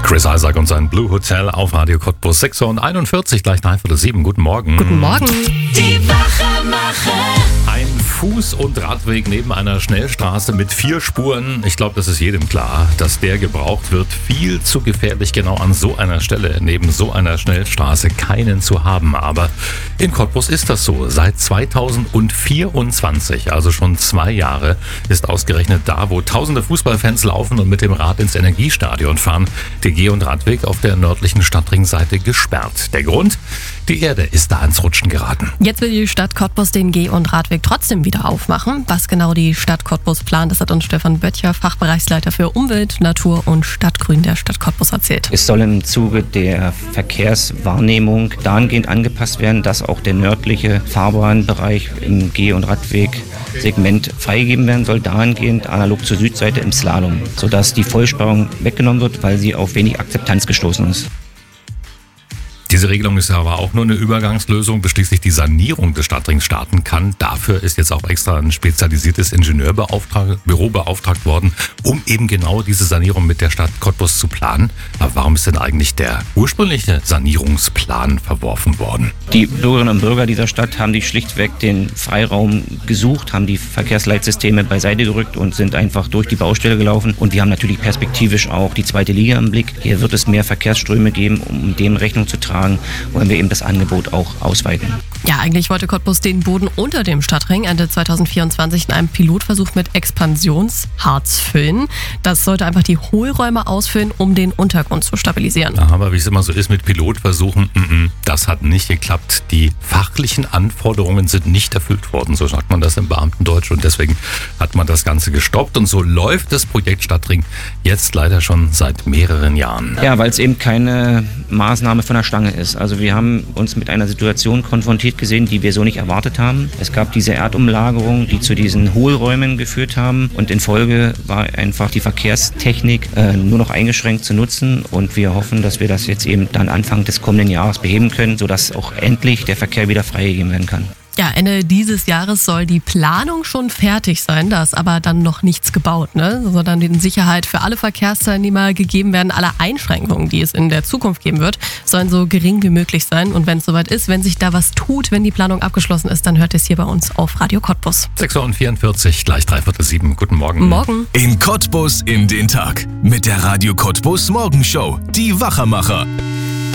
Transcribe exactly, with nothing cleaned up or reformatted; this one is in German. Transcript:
Chris Isaak und sein Blue Hotel auf Radio Cottbus. sechs Uhr einundvierzig, gleich dreiviertel sieben. Guten Morgen. Guten Morgen. Die Wachemacher. Ein Fuß- und Radweg neben einer Schnellstraße mit vier Spuren. Ich glaube, das ist jedem klar, dass der gebraucht wird. Viel zu gefährlich, genau an so einer Stelle, neben so einer Schnellstraße, keinen zu haben. Aber in Cottbus ist das so. Seit zweitausendvierundzwanzig, also schon zwei Jahre, ist ausgerechnet da, wo tausende Fußballfans laufen und mit dem Rad ins Energiestadion fahren, der Geh- und Radweg auf der nördlichen Stadtringseite gesperrt. Der Grund? Die Erde ist da ins Rutschen geraten. Jetzt will die Stadt Cottbus den Geh- und Radweg trotzdem wieder aufmachen. Was genau die Stadt Cottbus plant, das hat uns Stefan Böttcher, Fachbereichsleiter für Umwelt, Natur und Stadtgrün der Stadt Cottbus, erzählt. Es soll im Zuge der Verkehrswahrnehmung dahingehend angepasst werden, dass auch der nördliche Fahrbahnbereich im Geh- und Radwegsegment freigegeben werden soll, dahingehend analog zur Südseite im Slalom, sodass die Vollsperrung weggenommen wird, weil sie auf wenig Akzeptanz gestoßen ist. Diese Regelung ist aber auch nur eine Übergangslösung, bis schließlich die Sanierung des Stadtrings starten kann. Dafür ist jetzt auch extra ein spezialisiertes Ingenieurbüro beauftragt worden, um eben genau diese Sanierung mit der Stadt Cottbus zu planen. Aber warum ist denn eigentlich der ursprüngliche Sanierungsplan verworfen worden? Die Bürgerinnen und Bürger dieser Stadt haben die schlichtweg den Freiraum gesucht, haben die Verkehrsleitsysteme beiseite gerückt und sind einfach durch die Baustelle gelaufen. Und wir haben natürlich perspektivisch auch die zweite Liga im Blick. Hier wird es mehr Verkehrsströme geben, um dem Rechnung zu tragen. Wollen wir eben das Angebot auch ausweiten. Ja, eigentlich wollte Cottbus den Boden unter dem Stadtring Ende zweitausendvierundzwanzig in einem Pilotversuch mit Expansionsharz füllen. Das sollte einfach die Hohlräume ausfüllen, um den Untergrund zu stabilisieren. Aber wie es immer so ist mit Pilotversuchen, das hat nicht geklappt. Die fachlichen Anforderungen sind nicht erfüllt worden, so sagt man das im Beamtendeutsch. Und deswegen hat man das Ganze gestoppt. Und so läuft das Projekt Stadtring jetzt leider schon seit mehreren Jahren. Ja, weil es eben keine Maßnahme von der Stange ist. Also wir haben uns mit einer Situation konfrontiert gesehen, die wir so nicht erwartet haben. Es gab diese Erdumlagerung, die zu diesen Hohlräumen geführt haben, und in Folge war einfach die Verkehrstechnik äh, nur noch eingeschränkt zu nutzen, und wir hoffen, dass wir das jetzt eben dann Anfang des kommenden Jahres beheben können, sodass auch endlich der Verkehr wieder freigegeben werden kann. Ja, Ende dieses Jahres soll die Planung schon fertig sein. Da ist aber dann noch nichts gebaut, ne? Sondern die Sicherheit für alle Verkehrsteilnehmer gegeben werden. Alle Einschränkungen, die es in der Zukunft geben wird, sollen so gering wie möglich sein. Und wenn es soweit ist, wenn sich da was tut, wenn die Planung abgeschlossen ist, dann hört es hier bei uns auf Radio Cottbus. sechs Uhr vierundvierzig, gleich dreiviertel sieben. Guten Morgen. Morgen. In Cottbus in den Tag mit der Radio Cottbus Morgenshow. Die Wachemacher.